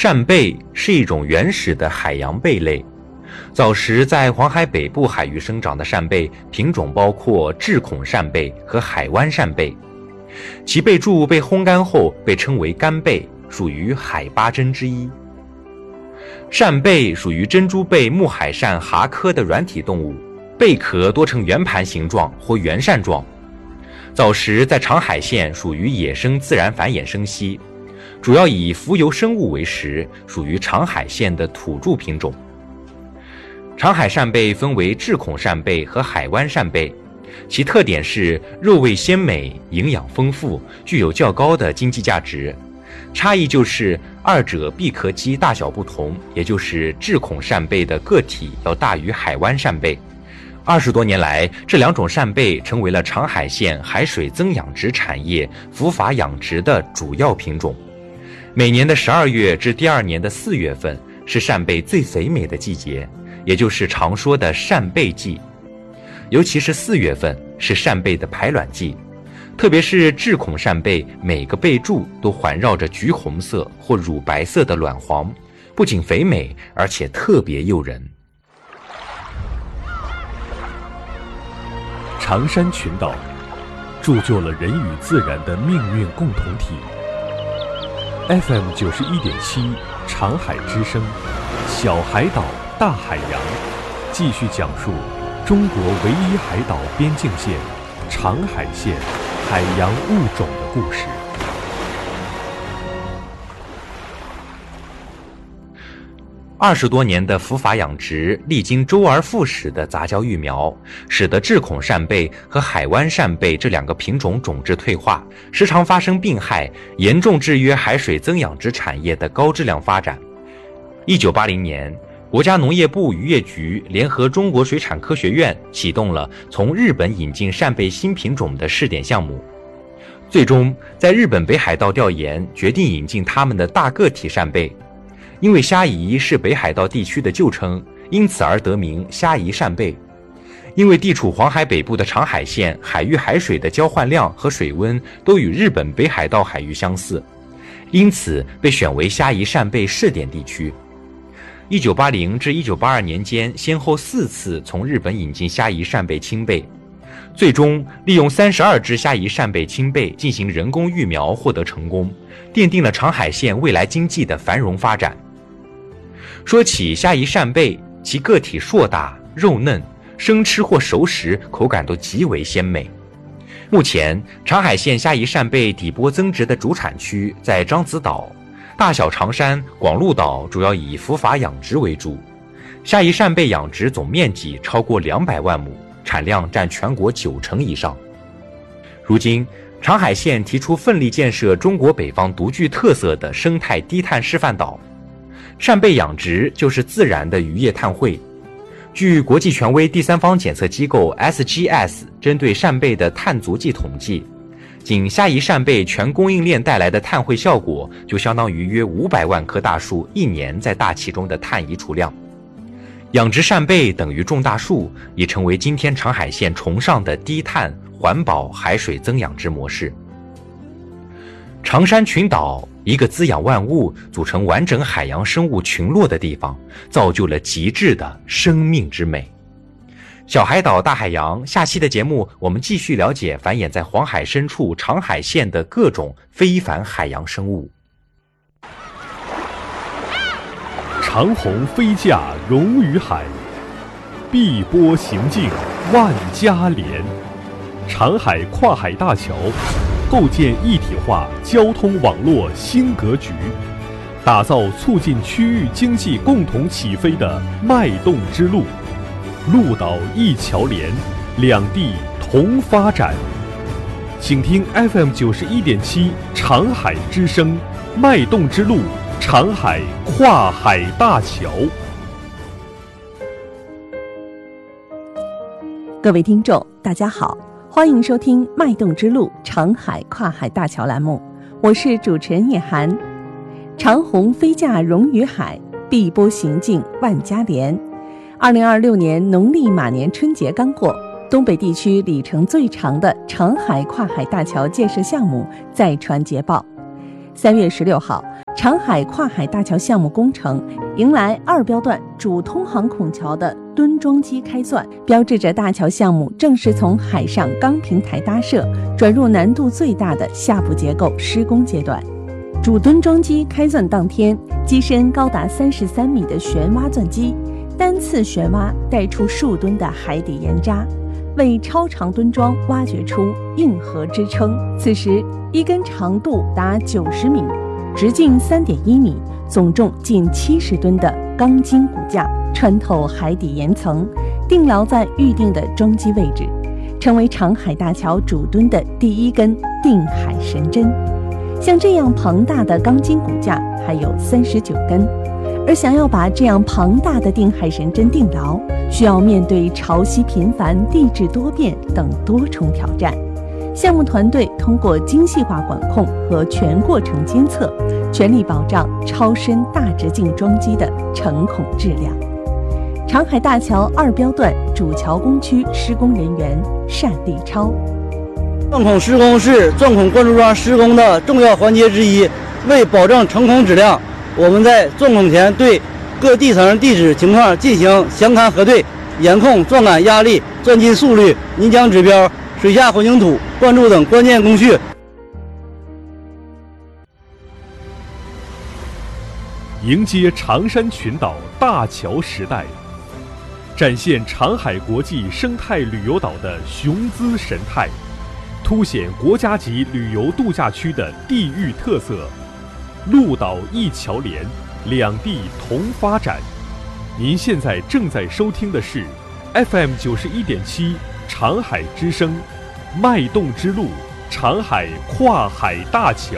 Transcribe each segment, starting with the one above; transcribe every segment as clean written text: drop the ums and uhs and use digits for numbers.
扇贝是一种原始的海洋贝类，早时在黄海北部海域生长的扇贝品种包括智孔扇贝和海湾扇贝，其贝柱被烘干后被称为干贝，属于海八珍之一。扇贝属于珍珠贝目海扇蛤科的软体动物，贝壳多呈圆盘形状或圆扇状。早时在长海县属于野生自然繁衍生息，主要以浮游生物为食，属于长海县的土著品种。长海扇贝分为智孔扇贝和海湾扇贝，其特点是肉味鲜美，营养丰富，具有较高的经济价值。差异就是二者闭壳肌大小不同，也就是智孔扇贝的个体要大于海湾扇贝。20多年来，这两种扇贝成为了长海县海水增养殖产业浮筏养殖的主要品种。每年的12月至第2年的4月份是扇贝最肥美的季节，也就是常说的扇贝季。尤其是4月份是扇贝的排卵季，特别是智孔扇贝，每个贝柱都环绕着橘红色或乳白色的卵黄，不仅肥美，而且特别诱人。 长山群岛铸就了人与自然的命运共同体。FM 91.7长海之声，小海岛大海洋，继续讲述中国唯一海岛边境线长海县海洋物种的故事。 20多年的浮筏养殖，历经周而复始的杂交育苗，使得智孔扇贝和海湾扇贝这两个品种种质退化，时常发生病害，严重制约海水增养殖产业的高质量发展。1980年，国家农业部渔业局联合中国水产科学院启动了从日本引进扇贝新品种的试点项目，最终在日本北海道调研，决定引进他们的大个体扇贝。因为虾夷是北海道地区的旧称，因此而得名虾夷扇贝。因为地处黄海北部的长海县，海域海水的交换量和水温都与日本北海道海域相似，因此被选为虾夷扇贝试点地区。1980至1982年间，先后4次从日本引进虾夷扇贝亲贝，最终利用32只虾夷扇贝亲贝进行人工育苗，获得成功，奠定了长海县未来经济的繁荣发展。说起虾夷扇贝，其个体硕大、肉嫩，生吃或熟食口感都极为鲜美。目前，长海县虾夷扇贝底波增殖的主产区在獐子岛、大小长山、广鹿岛，主要以浮筏养殖为主。虾夷扇贝养殖总面积超过200万亩，产量占全国90%以上。如今，长海县提出奋力建设中国北方独具特色的生态低碳示范岛。扇贝养殖就是自然的渔业碳汇。据国际权威第三方检测机构 SGS 针对扇贝的碳足迹统计，仅虾夷扇贝全供应链带来的碳汇效果，就相当于约500万棵大树1年在大气中的碳移除量。养殖扇贝等于种大树，已成为今天长海县崇尚的低碳环保海水增养殖模式。长山群岛，一个滋养万物、组成完整海洋生物群落的地方，造就了极致的生命之美。小海岛大海洋，下期的节目我们继续了解繁衍在黄海深处长海县的各种非凡海洋生物。 长虹飞架融于海，碧波行径万家连。长海跨海大桥构建一体化交通网络新格局，打造促进区域经济共同起飞的脉动之路。陆岛一桥连，两地同发展。请听 FM 91.7长海之声，脉动之路，长海跨海大桥。 各位听众，大家好，欢迎收听脉动之路长海跨海大桥栏目，我是主持人叶涵。长虹飞架融于海，碧波行径万家连。2026年农历马年春节刚过，东北地区里程最长的长海跨海大桥建设项目再传捷报。3月16号， 长海跨海大桥项目工程迎来2标段主通航孔桥的墩桩基开钻，标志着大桥项目正式从海上钢平台搭设转入难度最大的下部结构施工阶段。主墩桩基开钻当天，机身高达33米的旋挖钻机单次旋挖带出数吨的海底岩渣，为超长墩桩挖掘出硬核支撑。此时一根长度达90米，直径3.1米，总重近70吨的钢筋骨架穿透海底岩层，定牢在预定的桩基位置，成为长海大桥主墩的第一根定海神针。像这样庞大的钢筋骨架还有39根，而想要把这样庞大的定海神针定牢，需要面对潮汐频繁、地质多变等多重挑战。项目团队通过精细化管控和全过程监测，全力保障超深大直径桩基的成孔质量。长海大桥2标段主桥工区施工人员单立超： 钻孔施工是钻孔灌注桩施工的重要环节之一，为保证成孔质量，我们在钻孔前对各地层地质情况进行详勘核对，严控钻杆压力、钻筋速率、泥浆指标、水下混凝土、灌注等关键工序。 迎接长山群岛大桥时代，展现长海国际生态旅游岛的雄姿神态，凸显国家级旅游度假区的地域特色。陆岛一桥连，两地同发展。您现在正在收听的是 FM 91.7长海之声，脉动之路，长海跨海大桥。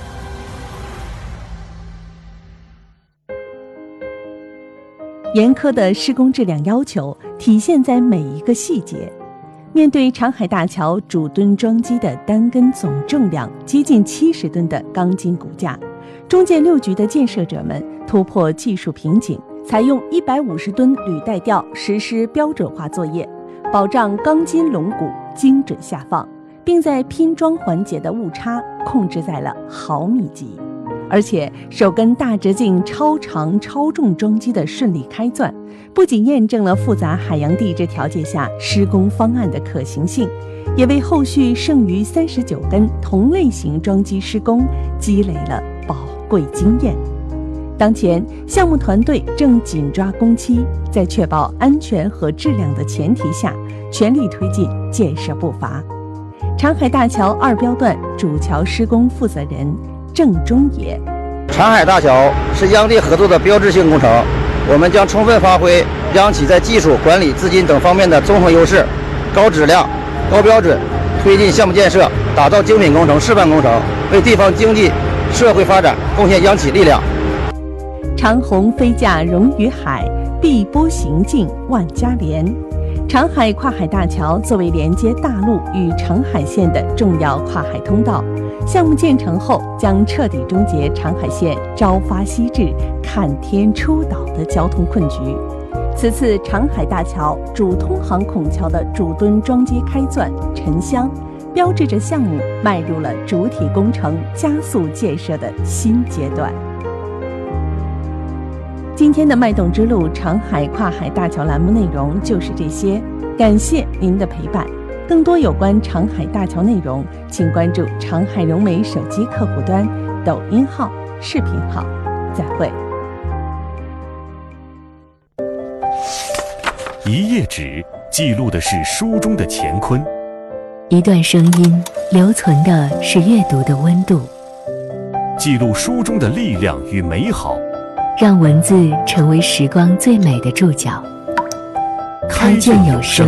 严苛的施工质量要求体现在每一个细节。面对长海大桥主墩桩基的单根总重量接近70吨的钢筋骨架，中建6局的建设者们突破技术瓶颈，采用150吨履带吊实施标准化作业，保障钢筋龙骨精准下放，并在拼装环节的误差控制在了毫米级。而且首根大直径超长超重桩基的顺利开钻，不仅验证了复杂海洋地质条件下施工方案的可行性，也为后续剩余39根同类型桩基施工积累了宝贵经验。当前项目团队正紧抓工期，在确保安全和质量的前提下，全力推进建设步伐。长海大桥2标段主桥施工负责人郑中野： 长海大桥是央地合作的标志性工程，我们将充分发挥央企在技术、管理、资金等方面的综合优势，高质量、高标准推进项目建设，打造精品工程、示范工程，为地方经济社会发展贡献央企力量。 长虹飞架融于海，碧波行进万家联。长海跨海大桥作为连接大陆与长海线的重要跨海通道，项目建成后将彻底终结长海线朝发夕至、看天出岛的交通困局。此次长海大桥主通航孔桥的主墩桩基开钻沉箱，标志着项目迈入了主体工程加速建设的新阶段。今天的脉动之路长海跨海大桥栏目内容就是这些，感谢您的陪伴。更多有关长海大桥内容，请关注长海融媒手机客户端、抖音号、视频号。再会。 一页纸记录的是书中的乾坤， 一段声音留存的是阅读的温度， 记录书中的力量与美好， 让文字成为时光最美的注脚。开卷有声。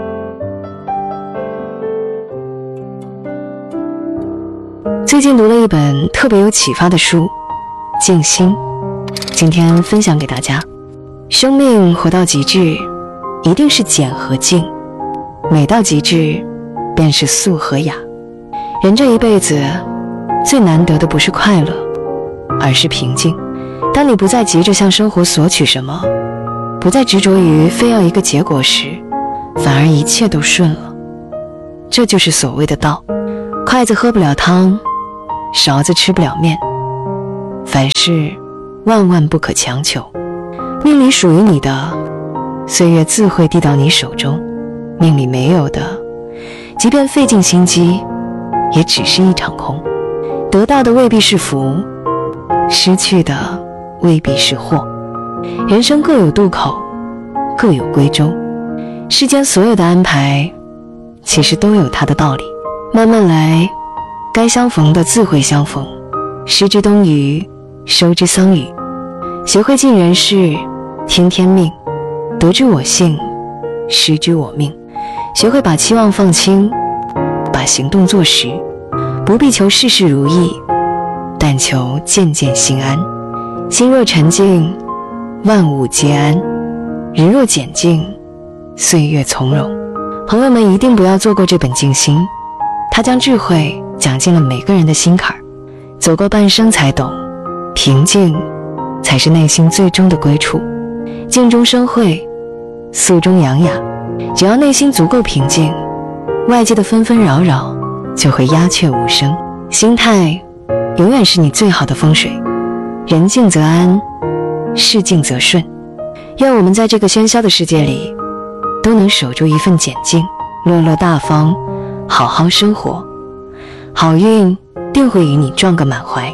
最近读了一本特别有启发的书《静心》，今天分享给大家。生命活到极致，一定是简和静，美到极致，便是素和雅。人这一辈子，最难得的不是快乐，而是平静。当你不再急着向生活索取什么，不再执着于非要一个结果时，反而一切都顺了。这就是所谓的道。筷子喝不了汤，勺子吃不了面， 凡事万万不可强求。命里属于你的，岁月自会递到你手中；命里没有的，即便费尽心机，也只是一场空。得到的未必是福，失去的未必是祸。人生各有渡口，各有归舟。世间所有的安排，其实都有它的道理。慢慢来，该相逢的自会相逢。失之东隅，收之桑榆。学会尽人事，听天命。得之我幸，失之我命。学会把期望放轻，把行动做实。不必求事事如意，但求渐渐心安。心若沉静，万物皆安；人若简静，岁月从容。朋友们一定不要错过这本静心，它将智慧讲进了每个人的心坎儿。走过半生才懂，平静才是内心最终的归处。静中生慧，素中养雅。只要内心足够平静，外界的纷纷扰扰就会鸦雀无声。心态永远是你最好的风水。人静则安，事静则顺。愿我们在这个喧嚣的世界里，都能守住一份简静，落落大方，好好生活。好运定会与你撞个满怀。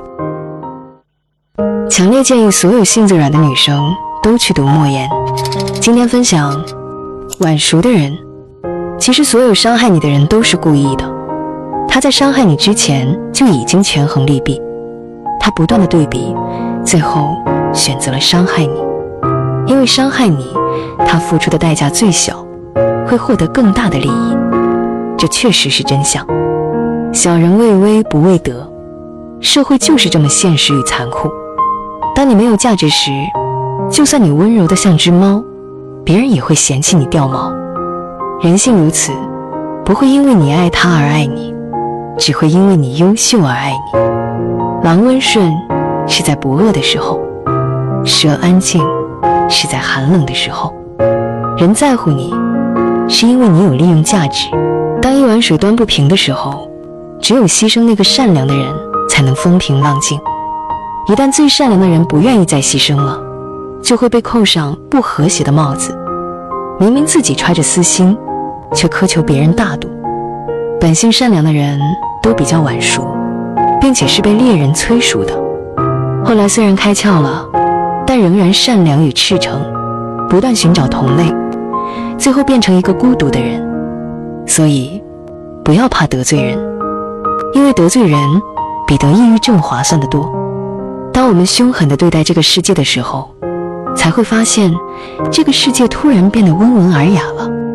强烈建议所有性子软的女生都去读莫言。今天分享，晚熟的人，其实所有伤害你的人都是故意的。他在伤害你之前就已经权衡利弊，他不断的对比，最后选择了伤害你。因为伤害你，他付出的代价最小，会获得更大的利益。这确实是真相。小人为威不为德，社会就是这么现实与残酷。当你没有价值时，就算你温柔的像只猫，别人也会嫌弃你掉毛。人性如此，不会因为你爱他而爱你，只会因为你优秀而爱你。狼温顺是在不饿的时候，蛇安静是在寒冷的时候。人在乎你，是因为你有利用价值。当一碗水端不平的时候，只有牺牲那个善良的人，才能风平浪静。一旦最善良的人不愿意再牺牲了，就会被扣上不和谐的帽子。明明自己揣着私心，却苛求别人大度。本性善良的人都比较晚熟，并且是被猎人催熟的。后来虽然开窍了，但仍然善良与赤诚，不断寻找同类，最后变成一个孤独的人。所以不要怕得罪人，因为得罪人比得抑郁症划算得多。当我们凶狠地对待这个世界的时候，才会发现这个世界突然变得温文尔雅了。